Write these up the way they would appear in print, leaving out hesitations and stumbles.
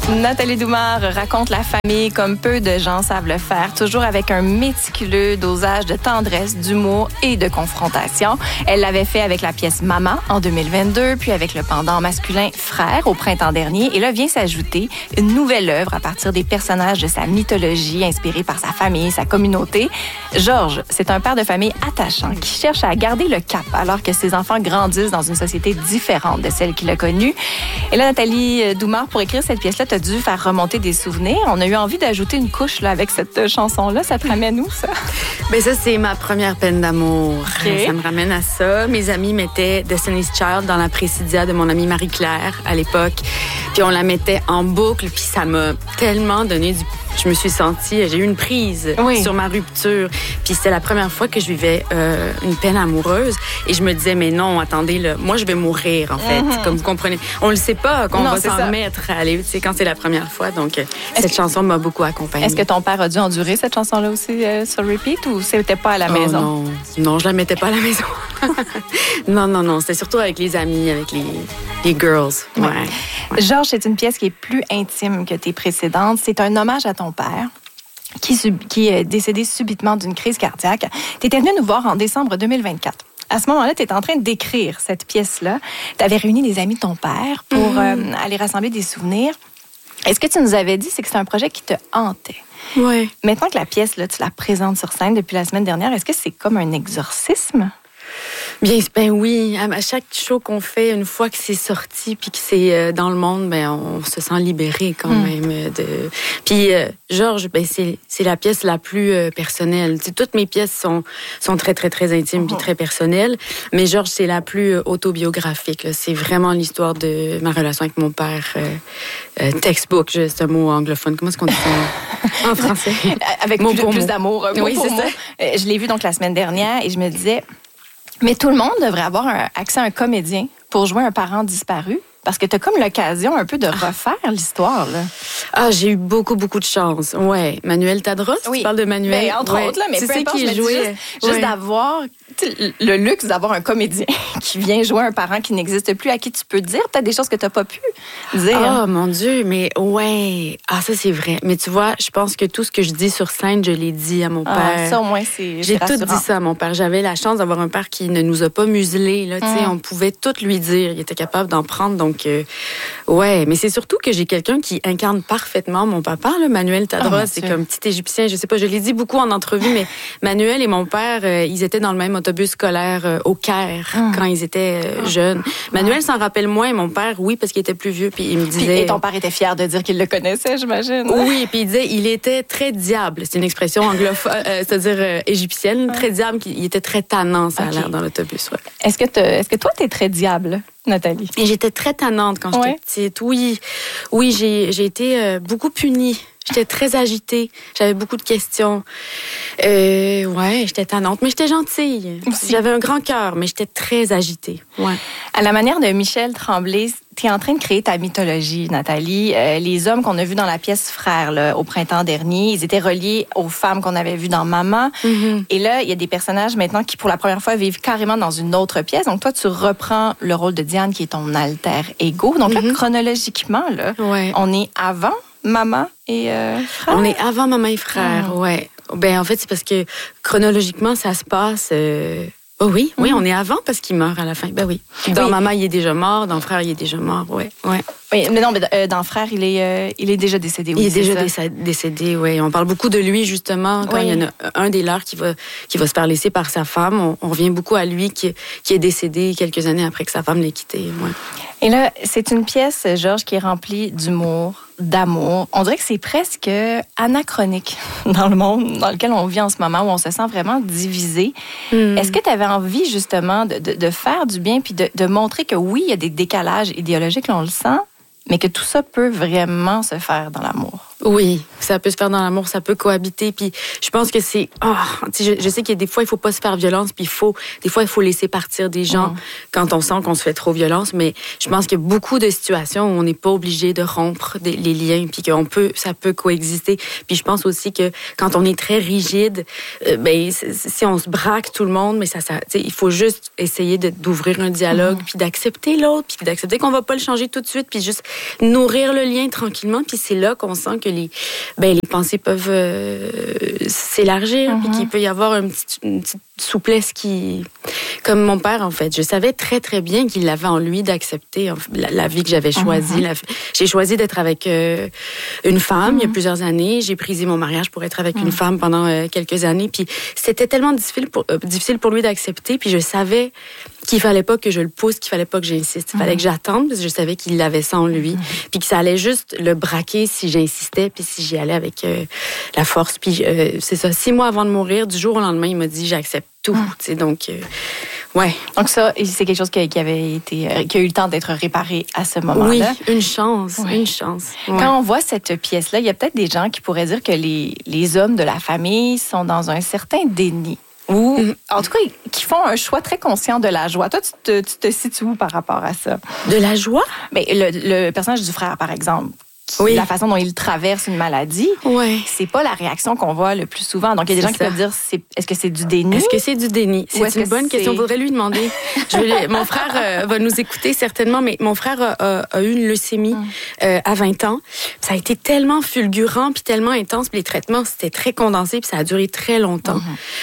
Nathalie Doumard raconte la famille comme peu de gens savent le faire, toujours avec un méticuleux dosage de tendresse, d'humour et de confrontation. Elle l'avait fait avec la pièce Maman en 2022, puis avec le pendant masculin Frère au printemps dernier. Et là vient s'ajouter une nouvelle œuvre à partir des personnages de sa mythologie, inspirée par sa famille, sa communauté. Georges, c'est un père de famille attachant qui cherche à garder le cap alors que ses enfants grandissent dans une société différente de celle qu'il a connue. Et là, Nathalie Doumard, pour écrire cette pièce-là, t'as dû faire remonter des souvenirs. On a eu envie d'ajouter une couche là, avec cette chanson-là. Ça te ramène où, ça? Ben ça, c'est ma première peine d'amour. Okay. Ça me ramène à ça. Mes amis mettaient Destiny's Child dans la Précidia de mon amie Marie-Claire à l'époque. Puis on la mettait en boucle. Puis ça m'a tellement donné du... Je me suis sentie... J'ai eu une prise sur ma rupture. Puis c'était la première fois que je vivais une peine amoureuse. Et je me disais, mais non, attendez, là, moi, je vais mourir, en fait. Comme vous comprenez. On le sait pas qu'on va s'en remettre à aller, tu sais, quand c'est la première fois. Donc, cette chanson m'a beaucoup accompagnée. Est-ce que ton père a dû endurer cette chanson-là aussi sur repeat ou c'était pas à la maison? Non, je la mettais pas à la maison. non. C'était surtout avec les amis, avec les girls. Ouais. Georges, c'est une pièce qui est plus intime que tes précédentes. C'est un hommage à ton père qui est décédé subitement d'une crise cardiaque. Tu étais venu nous voir en décembre 2024. À ce moment-là, tu étais en train d'écrire cette pièce-là. Tu avais réuni des amis de ton père pour aller rassembler des souvenirs. Et ce que tu nous avais dit, c'est que c'est un projet qui te hantait. Oui. Maintenant que la pièce, là, tu la présentes sur scène depuis la semaine dernière, est-ce que c'est comme un exorcisme? Ben oui, à chaque show qu'on fait, une fois que c'est sorti puis que c'est dans le monde, ben on se sent libéré quand même. Puis Georges, ben c'est la pièce la plus personnelle. T'sais, toutes mes pièces sont très très très intimes puis très personnelles, mais Georges c'est la plus autobiographique. Là. C'est vraiment l'histoire de ma relation avec mon père. Textbook, c'est un mot anglophone. Comment est-ce qu'on dit ça en français? Avec plus d'amour. Oui, c'est ça. Je l'ai vu donc la semaine dernière et je me disais. Mais tout le monde devrait avoir accès à un comédien pour jouer un parent disparu. Parce que tu as comme l'occasion un peu de refaire l'histoire. Là. Ah, j'ai eu beaucoup de chance. Ouais. Manuel Tadros, tu parles de Manuel? Ben, entre autres, là, mais peu importe, qui jouait. Juste d'avoir le luxe d'avoir un comédien qui vient jouer un parent qui n'existe plus, à qui tu peux dire peut-être des choses que tu n'as pas pu dire. Ah, mon Dieu, mais ouais. Ah, ça, c'est vrai. Mais tu vois, je pense que tout ce que je dis sur scène, je l'ai dit à mon père. Ça, au moins, c'est J'ai rassurant. tout dit ça à mon père. J'avais la chance d'avoir un père qui ne nous a pas muselés. Là, on pouvait tout lui dire. Il était capable d'en prendre. Donc, ouais. Mais c'est surtout que j'ai quelqu'un qui incarne parfaitement mon papa, là, Manuel Tadros. C'est comme petit Égyptien. Je sais pas, je l'ai dit beaucoup en entrevue, mais Manuel et mon père, ils étaient dans le même autobus scolaire au Caire quand ils étaient jeunes. Manuel s'en rappelle moins, mon père, oui, parce qu'il était plus vieux, puis il me disait... Et ton père était fier de dire qu'il le connaissait, j'imagine. Oui, puis il disait, il était très diable. C'est une expression anglophone, c'est-à-dire égyptienne, très diable, il était très tannant, ça a l'air, dans l'autobus. Ouais. Est-ce que toi, t'es très diable, Nathalie? Et j'étais très tannante quand j'étais petite. Oui, j'ai été beaucoup punie. J'étais très agitée. J'avais beaucoup de questions. J'étais tannante, mais j'étais gentille. Aussi. J'avais un grand cœur, mais j'étais très agitée. Ouais. À la manière de Michel Tremblay, tu es en train de créer ta mythologie, Nathalie. Les hommes qu'on a vus dans la pièce Frères là, au printemps dernier, ils étaient reliés aux femmes qu'on avait vues dans Maman. Et là, il y a des personnages maintenant qui, pour la première fois, vivent carrément dans une autre pièce. Donc toi, tu reprends le rôle de Diane, qui est ton alter ego. Donc là, chronologiquement, là, on est avant Maman et Frères? On est avant Maman et Frères, ouais. Ben, en fait, c'est parce que chronologiquement, ça se passe... Oh oui, on est avant parce qu'il meurt à la fin. Ben oui. Dans Maman, il est déjà mort. Dans Frère, il est déjà mort. Ouais. Oui, mais non, mais dans Frère, il est déjà décédé. Oui, il est déjà décédé. Oui. On parle beaucoup de lui justement quand il y en a un des leurs qui va se faire laisser par sa femme. On revient beaucoup à lui qui est décédé quelques années après que sa femme l'ait quitté. Ouais. Et là, c'est une pièce, Georges, qui est remplie d'humour, d'amour. On dirait que c'est presque anachronique dans le monde dans lequel on vit en ce moment, où on se sent vraiment divisé. Est-ce que tu avais envie, justement, de faire du bien puis de montrer que oui, il y a des décalages idéologiques, là, on le sent, mais que tout ça peut vraiment se faire dans l'amour? Oui, ça peut se faire dans l'amour, ça peut cohabiter. Puis je pense que c'est... je sais qu'il y a des fois, il faut pas se faire violence, puis des fois, il faut laisser partir des gens quand on sent qu'on se fait trop violence. Mais je pense qu'il y a beaucoup de situations où on n'est pas obligé de rompre les liens, puis ça peut coexister. Puis je pense aussi que quand on est très rigide, si on se braque tout le monde, mais il faut juste essayer d'ouvrir un dialogue, puis d'accepter l'autre, puis d'accepter qu'on va pas le changer tout de suite, puis juste nourrir le lien tranquillement. Puis c'est là qu'on sent que les pensées peuvent s'élargir, puis qu'il peut y avoir une petite souplesse comme mon père, en fait. Je savais très, très bien qu'il avait en lui d'accepter la vie que j'avais choisie. J'ai choisi d'être avec une femme il y a plusieurs années. J'ai brisé mon mariage pour être avec une femme pendant quelques années. Puis c'était tellement difficile pour lui d'accepter. Puis je savais qu'il fallait pas que je le pousse, qu'il fallait pas que j'insiste. Il fallait que j'attende, parce que je savais qu'il l'avait ça en lui. Puis que ça allait juste le braquer si j'insistais, puis si j'y allais avec la force. Puis c'est ça, 6 mois avant de mourir, du jour au lendemain, il m'a dit « j'accepte tout ». Donc, ouais. Donc ça, c'est quelque chose qui a eu le temps d'être réparé à ce moment-là. Oui, une chance. Ouais. Quand on voit cette pièce-là, il y a peut-être des gens qui pourraient dire que les hommes de la famille sont dans un certain déni. Ou, en tout cas, qui font un choix très conscient de la joie. Toi, tu te situes où par rapport à ça? De la joie? Mais le personnage du frère, par exemple, la façon dont il traverse une maladie, c'est pas la réaction qu'on voit le plus souvent. Donc, il y a des gens qui peuvent dire, est-ce que c'est du déni? Est-ce que c'est du déni? C'est une bonne question. On voudrait lui demander. Mon frère va nous écouter certainement, mais mon frère a eu une leucémie à 20 ans. Ça a été tellement fulgurant puis tellement intense. Puis les traitements, c'était très condensé puis ça a duré très longtemps.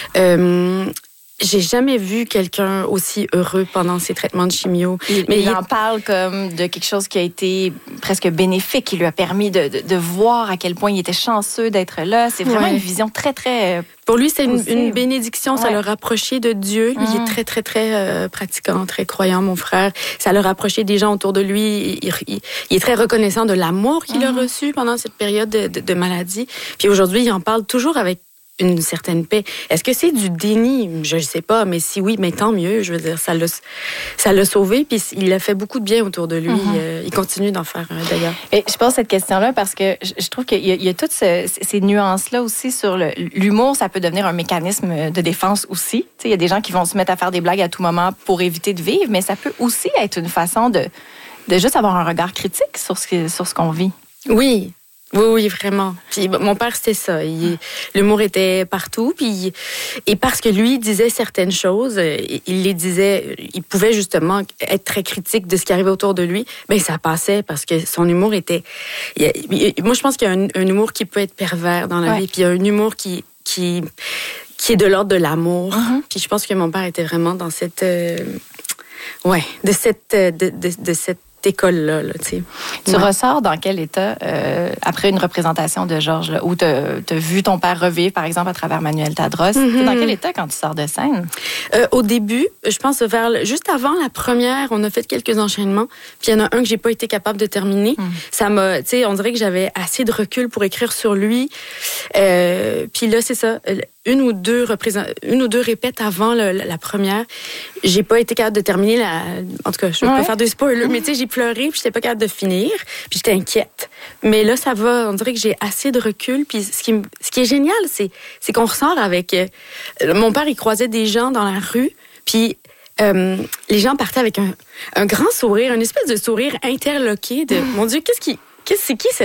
J'ai jamais vu quelqu'un aussi heureux pendant ses traitements de chimio. Mais il en parle comme de quelque chose qui a été presque bénéfique, qui lui a permis de voir à quel point il était chanceux d'être là. C'est vraiment une vision très, très... Pour lui, c'est une bénédiction. Ça le rapprochait de Dieu. Lui, il est très, très, très pratiquant, très croyant, mon frère. Ça le rapprochait des gens autour de lui. Il est très reconnaissant de l'amour qu'il a reçu pendant cette période de maladie. Puis aujourd'hui, il en parle toujours avec une certaine paix. Est-ce que c'est du déni? Je ne sais pas, mais si oui, mais tant mieux. Je veux dire, ça l'a sauvé, puis il a fait beaucoup de bien autour de lui. Il continue d'en faire, d'ailleurs. Et je pose cette question-là parce que je trouve qu'il y a toutes ces nuances-là aussi sur l'humour. Ça peut devenir un mécanisme de défense aussi. Il y a des gens qui vont se mettre à faire des blagues à tout moment pour éviter de vivre, mais ça peut aussi être une façon de juste avoir un regard critique sur ce qu'on vit. Oui. Oui, vraiment. Puis mon père, c'était ça. L'humour était partout. Et parce que lui disait certaines choses, il les disait, il pouvait justement être très critique de ce qui arrivait autour de lui. Ben ça passait parce que son humour était... Moi, je pense qu'il y a un humour qui peut être pervers dans la vie. Puis il y a un humour qui est de l'ordre de l'amour. Puis je pense que mon père était vraiment dans cette... de cette école-là, tu sais. Tu ressors dans quel état après une représentation de Georges, là, où tu as vu ton père revivre, par exemple, à travers Manuel Tadros? T'es dans quel état quand tu sors de scène? Au début, je pense juste avant la première, on a fait quelques enchaînements, puis il y en a un que j'ai pas été capable de terminer. Ça m'a, tu sais, on dirait que j'avais assez de recul pour écrire sur lui. Puis là, c'est ça. Une ou deux répètes avant la première. J'ai pas été capable de terminer en tout cas, je vais pas faire de spoilers, mais tu sais, j'ai pleuré, puis j'étais pas capable de finir, puis j'étais inquiète. Mais là, ça va, on dirait que j'ai assez de recul, puis ce qui est génial, c'est qu'on ressort avec... mon père, il croisait des gens dans la rue, puis les gens partaient avec un grand sourire, une espèce de sourire interloqué de... Mon Dieu, c'est qui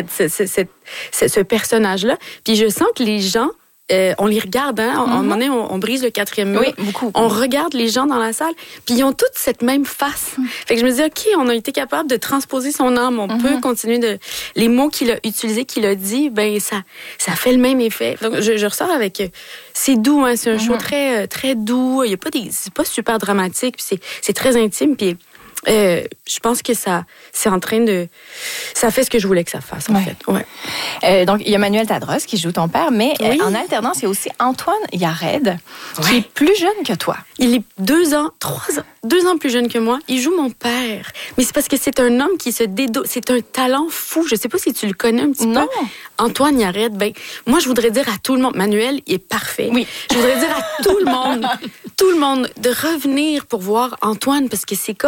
ce personnage-là? Puis je sens que les gens... on les regarde, hein? À un moment donné, on brise le 4e mur. Oui, beaucoup. On regarde les gens dans la salle, puis ils ont toutes cette même face. Fait que je me dis, OK, on a été capable de transposer son âme. On peut continuer les mots qu'il a utilisés, qu'il a dit, ben ça fait le même effet. Donc, je ressors avec... c'est doux, hein? C'est un show très, très doux. Il y a pas c'est pas super dramatique, puis c'est très intime, puis... je pense que c'est en train de... Ça fait ce que je voulais que ça fasse, en fait. Ouais. Donc, il y a Manuel Tadros qui joue ton père, mais en alternance, il y a aussi Antoine Yared, qui est plus jeune que toi. Il est 2 ans plus jeune que moi. Il joue mon père. Mais c'est parce que c'est un homme qui c'est un talent fou. Je sais pas si tu le connais un petit peu. Antoine Yared, moi, je voudrais dire à tout le monde, Manuel, il est parfait. Oui. Je voudrais dire à tout le monde, de revenir pour voir Antoine, parce que c'est comme une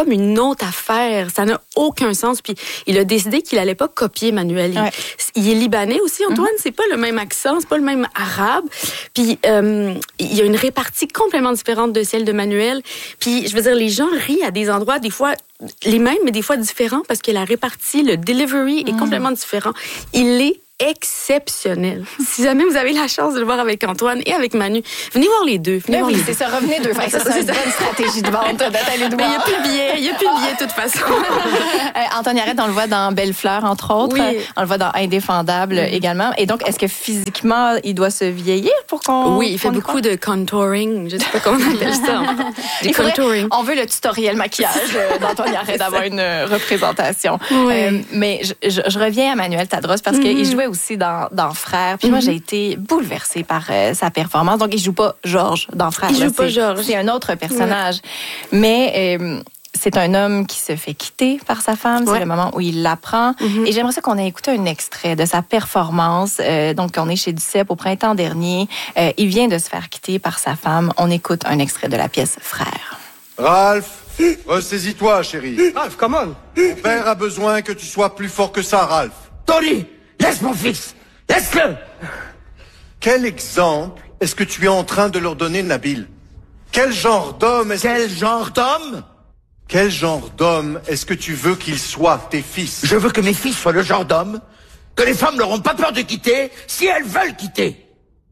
autre affaire. Ça n'a aucun sens. Puis il a décidé qu'il allait pas copier Manuel. Ouais. Il est libanais aussi, Antoine. C'est pas le même accent, c'est pas le même arabe. Puis il y a une répartie complètement différente de celle de Manuel. Puis je veux dire, les gens rient à des endroits, des fois les mêmes, mais des fois différents, parce que la répartie, le delivery est complètement différent. Il est exceptionnel. Si jamais vous avez la chance de le voir avec Antoine et avec Manu, venez voir les deux. Mais oui, c'est ça, revenez deux fois. Ça, c'est une bonne stratégie de vente, Nathalie Douard. Mais il n'y a plus de billets, de toute façon. Antoine Arrête, on le voit dans Belle Fleur, entre autres. Oui. On le voit dans Indéfendable également. Et donc, est-ce que physiquement, il doit se vieillir pour qu'on... Oui, il fait beaucoup de contouring. Je ne sais pas comment on appelle ça. Du contouring. On veut le tutoriel maquillage d'Antoine Arrête d'avoir une représentation. Oui. Mais je reviens à Manuel Tadros parce qu'il jouait aussi dans Frères. Puis moi, j'ai été bouleversée par sa performance. Donc, il joue pas Georges dans Frères. Il joue pas Georges. C'est un autre personnage. Mais c'est un homme qui se fait quitter par sa femme. C'est le moment où il l'apprend. Et j'aimerais ça qu'on ait écouté un extrait de sa performance. Donc, on est chez Duceppe au printemps dernier. Il vient de se faire quitter par sa femme. On écoute un extrait de la pièce Frères. Ralph, ressaisis-toi, chérie. Ralph, come on. Ton père a besoin que tu sois plus fort que ça, Ralph. Tony, laisse mon fils. Laisse-le. Quel exemple est-ce que tu es en train de leur donner, Nabil? Quel genre d'homme est-ce Quel genre d'homme? Quel genre d'homme est-ce que tu veux qu'ils soient, tes fils? Je veux que mes fils soient le genre d'homme que les femmes n'auront pas peur de quitter si elles veulent quitter.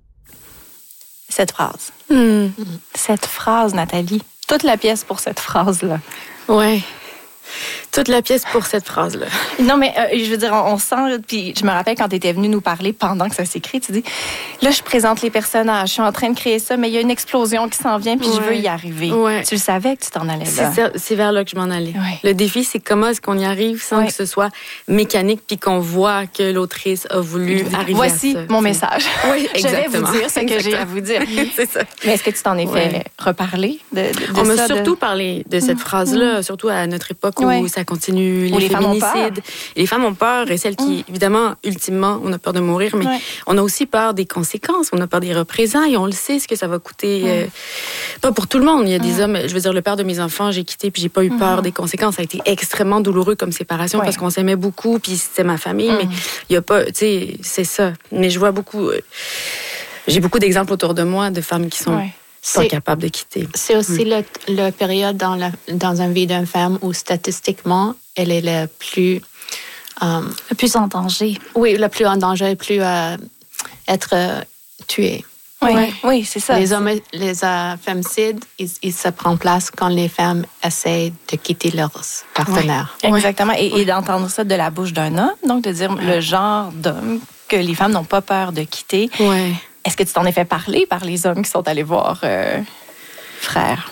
Cette phrase. Cette phrase, Nathalie. Toute la pièce pour cette phrase-là. Ouais. Toute la pièce pour cette phrase-là. Non, mais je veux dire, on sent... Puis je me rappelle quand tu étais venue nous parler pendant que ça s'écrit, tu dis, là, je présente les personnages, je suis en train de créer ça, mais il y a une explosion qui s'en vient, puis je veux y arriver. Ouais. Tu le savais que tu t'en allais là. C'est vers là que je m'en allais. Ouais. Le défi, c'est comment est-ce qu'on y arrive sans que ce soit mécanique, puis qu'on voit que l'autrice a voulu arriver Voici à ça. mon message. Oui, exactement. Je vais vous dire ce que j'ai à vous dire. C'est ça. Mais est-ce que tu t'en es fait reparler de On ça? m'a surtout parlé de cette phrase-là, surtout à notre époque où ça continue, les féminicides. Les femmes ont peur, et celles qui, évidemment, ultimement, on a peur de mourir, mais on a aussi peur des conséquences, on a peur des représailles, on le sait ce que ça va coûter. Pas pour tout le monde. Il y a des hommes, je veux dire, le père de mes enfants, j'ai quitté, puis j'ai pas eu peur des conséquences. Ça a été extrêmement douloureux comme séparation parce qu'on s'aimait beaucoup, puis c'était ma famille, mais il y a pas, tu sais, c'est ça. Mais je vois beaucoup, j'ai beaucoup d'exemples autour de moi de femmes qui sont pas capables de quitter. C'est aussi la période dans une vie d'une femme où statistiquement, elle est la plus en danger. Oui, la plus en danger, plus être tuée. Oui, c'est ça. Les hommes, les femicides, ils se prennent place quand les femmes essayent de quitter leurs partenaires. Exactement. Et d'entendre ça de la bouche d'un homme, donc de dire le genre d'homme que les femmes n'ont pas peur de quitter. Ouais. Est-ce que tu t'en es fait parler par les hommes qui sont allés voir Frères?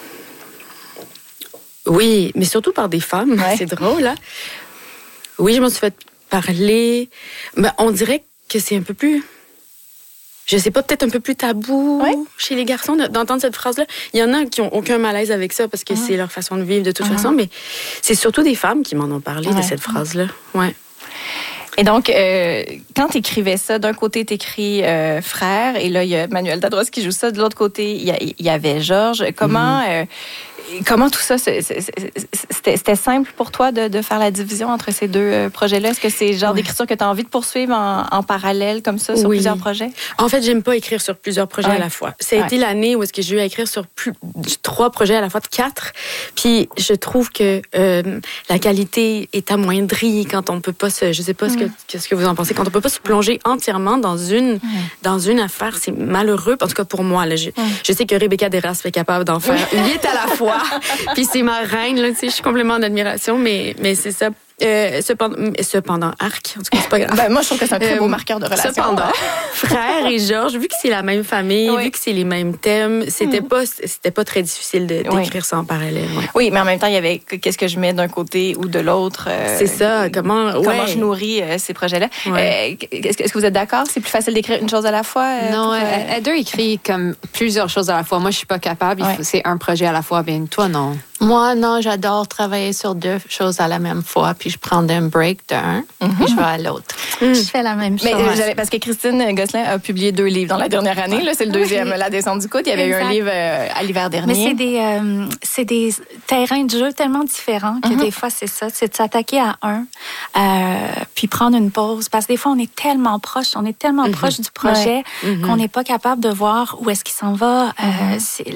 Oui, mais surtout par des femmes. C'est drôle, hein? Oui, je m'en suis fait parler. Ben, on dirait que c'est un peu plus... Je sais pas, peut-être un peu plus tabou chez les garçons d'entendre cette phrase-là. Il y en a qui ont aucun malaise avec ça parce que c'est leur façon de vivre de toute façon, mais c'est surtout des femmes qui m'en ont parlé de cette phrase-là. Ouais. Et donc, quand tu écrivais ça, d'un côté, tu écris Frères, et là, il y a Manuel Tadros qui joue ça. De l'autre côté, il y avait Georges. Comment tout ça, c'était simple pour toi de faire la division entre ces deux projets-là? Est-ce que c'est le genre d'écriture que tu as envie de poursuivre en parallèle, comme ça, sur plusieurs projets? En fait, j'aime pas écrire sur plusieurs projets à la fois. Ça a été l'année où est-ce que j'ai eu à écrire sur 3 projets à la fois, de 4. Puis je trouve que la qualité est amoindrie quand on peut pas je sais pas ce que vous en pensez, quand on peut pas se plonger entièrement dans une affaire, c'est malheureux. En tout cas, pour moi, là, je sais que Rebecca Deras est capable d'en faire 8 à la fois. Puis c'est ma reine, là, tu sais, je suis complètement en admiration, mais c'est ça. Cependant, arc, en tout cas, c'est pas grave. Ben, moi, je trouve que c'est un très beau marqueur de relation. Cependant, Frères et Georges, vu que c'est la même famille, vu que c'est les mêmes thèmes, c'était pas très difficile d'écrire ça en parallèle. Oui, mais en même temps, il y avait qu'est-ce que je mets d'un côté ou de l'autre. C'est ça, comment je nourris ces projets-là. Est-ce que vous êtes d'accord? C'est plus facile d'écrire une chose à la fois? Non, Heather écrit comme plusieurs choses à la fois. Moi, je suis pas capable. C'est un projet à la fois. Bien, toi, non. Moi, non, j'adore travailler sur 2 choses à la même fois, puis je prends un break d'un, puis je vais à l'autre. Je fais la même chose. Mais parce que Christine Gosselin a publié 2 livres dans la dernière année. Là, c'est le deuxième, La descente du coude. Il y avait eu un livre à l'hiver dernier. Mais c'est des terrains de jeu tellement différents que des fois, c'est ça. C'est de s'attaquer à un, puis prendre une pause. Parce que des fois, on est tellement proche du projet qu'on n'est pas capable de voir où est-ce qu'il s'en va. C'est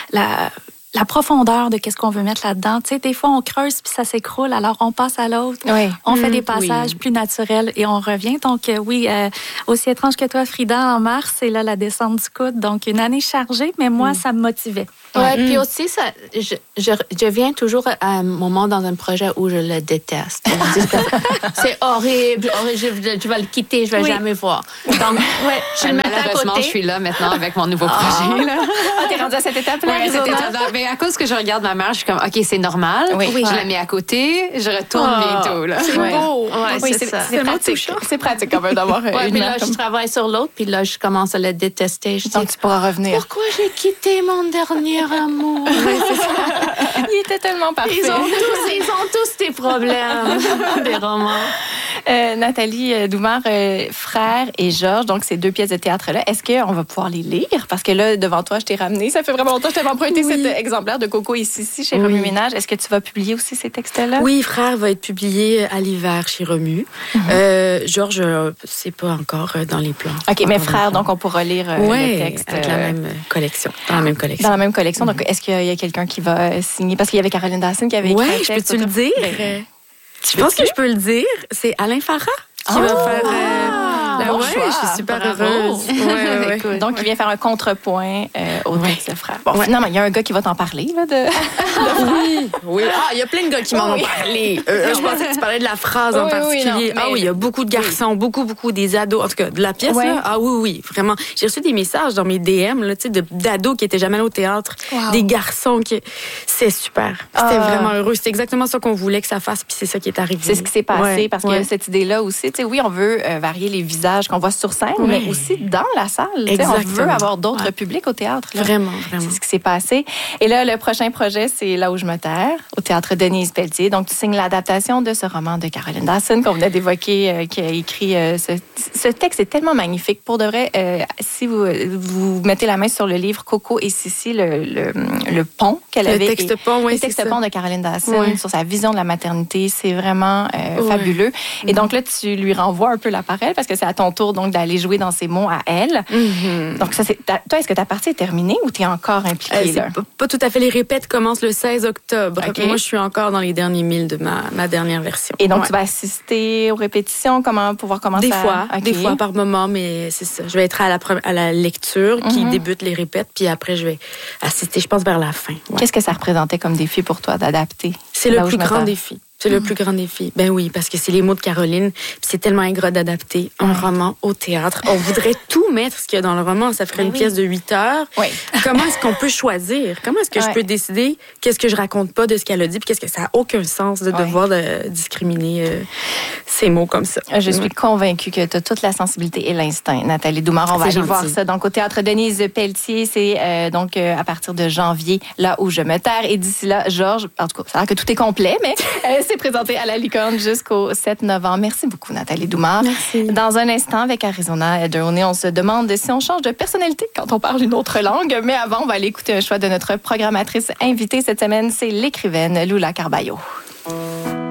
la profondeur de qu'est-ce qu'on veut mettre là-dedans. Tu sais, des fois, on creuse puis ça s'écroule, alors on passe à l'autre. Oui. On fait des passages plus naturels et on revient. Donc, aussi étrange que toi, Frida, en mars, c'est là la descente du coude. Donc, une année chargée, mais moi, ça me motivait. Ouais, puis aussi, je viens toujours à un moment dans un projet où je le déteste. C'est horrible, je vais le quitter, je vais jamais voir. Donc, je le mets à côté. Je suis là maintenant avec mon nouveau projet. T'es rendue à cette étape-là? Mais à cause que je regarde ma mère, je suis comme, OK, c'est normal. Je la mets à côté, je retourne bientôt. Là. C'est beau. C'est ça. C'est pratique. C'est pratique quand même d'avoir une puis là, je travaille sur l'autre, puis là, je commence à le détester. Je dis, tu pourras revenir. Pourquoi j'ai quitté mon dernier amour? Il était tellement parfait. Ils ont tous des problèmes, des romans. Nathalie Doumare, Frère et Georges, donc ces 2 pièces de théâtre-là, est-ce qu'on va pouvoir les lire? Parce que là, devant toi, je t'ai ramené. Ça fait vraiment longtemps que je t'avais emprunté cet exemplaire de Coco et Sissi chez Remue Ménage. Est-ce que tu vas publier aussi ces textes-là? Oui, Frère va être publié à l'hiver chez Remue. Georges, c'est pas encore dans les plans. OK, mais Frère, donc on pourra lire le texte. Avec la même collection. Dans la même collection. Dans la même collection. Donc, est-ce qu'il y a quelqu'un qui va signer? Parce qu'il y avait Caroline Dacine qui avait écrit un texte. Je peux-tu le dire? Je pense que je peux le dire. C'est Alain Farah qui va faire... bon choix. Je suis super heureuse. Ouais. Donc, il vient faire un contrepoint au texte de Frère. Bon, finalement, il y a un gars qui va t'en parler, là, Oui. Ah, il y a plein de gars qui m'en ont parlé. Je pensais que tu parlais de la phrase en particulier. Il y a beaucoup de garçons, beaucoup des ados. En tout cas, de la pièce, là. Ah oui, vraiment. J'ai reçu des messages dans mes DM, là, tu sais, d'ados qui étaient jamais allés au théâtre. Wow. Des garçons qui... C'est super. C'était vraiment heureux. C'est exactement ça qu'on voulait que ça fasse, puis c'est ça qui est arrivé. C'est ce qui s'est passé, parce que cette idée-là aussi, tu sais, oui, on veut varier les visages qu'on voit sur scène, mais aussi dans la salle. On veut avoir d'autres publics au théâtre. Là. Vraiment. C'est ce qui s'est passé. Et là, le prochain projet, c'est Là où je me terre, au théâtre Denise Pelletier. Donc, tu signes l'adaptation de ce roman de Caroline Dacine qu'on venait d'évoquer, qui a écrit ce texte est tellement magnifique. Pour de vrai, si vous mettez la main sur le livre Coco et Sissi, le pont qu'elle avait. Le texte-pont, oui, le texte-pont de Caroline Dacine sur sa vision de la maternité, c'est vraiment fabuleux. Et donc là, tu lui renvoies un peu l'appareil parce que c'est à ton tour donc d'aller jouer dans ces mots à elle. Donc ça, toi, est-ce que ta partie est terminée ou tu es encore impliquée là? Pas tout à fait. Les répètes commencent le 16 octobre. Okay. Moi, je suis encore dans les derniers 1000 de ma dernière version. Et donc, tu vas assister aux répétitions? Pour voir comment des fois par moment, mais c'est ça. Je vais être à la lecture qui débute les répètes, puis après, je vais assister, je pense, vers la fin. Ouais. Qu'est-ce que ça représentait comme défi pour toi d'adapter? C'est le plus grand défi. C'est le plus grand défi. Ben oui, parce que c'est les mots de Caroline. Puis c'est tellement ingrat d'adapter un roman au théâtre. On voudrait tout mettre ce qu'il y a dans le roman. Ça ferait une pièce de 8 heures. Oui. Comment est-ce qu'on peut choisir? Comment est-ce que je peux décider qu'est-ce que je raconte pas de ce qu'elle a dit? Puis qu'est-ce que ça n'a aucun sens de devoir discriminer ces mots comme ça? Je suis convaincue que tu as toute la sensibilité et l'instinct, Nathalie Doumare. On va aller voir ça. Donc, au théâtre Denise Pelletier, c'est donc à partir de janvier, Là où je me terre. Et d'ici là, Georges, en tout cas, ça a l'air que tout est complet, mais c'est présenté à la Licorne jusqu'au 7 novembre. Merci beaucoup, Nathalie Doumare. Merci. Dans un instant, avec Arizona Droney, on se demande si on change de personnalité quand on parle une autre langue. Mais avant, on va aller écouter un choix de notre programmatrice invitée cette semaine. C'est l'écrivaine Lula Carballo.